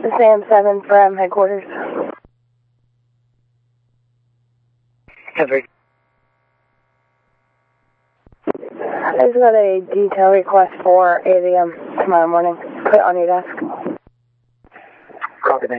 Sam 7 from headquarters. Covered. I just got a detail request for 8 a.m. tomorrow morning. Put it on your desk. Copy that.